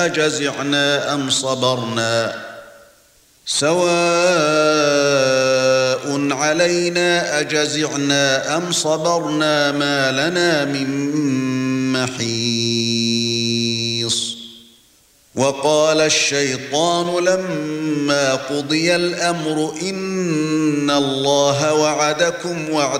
جزعنا أم صبرنا سواء علينا أجزعنا أم صبرنا ما لنا من محيص. وقال الشيطان لما قضي الأمر إن الله وعدكم وعد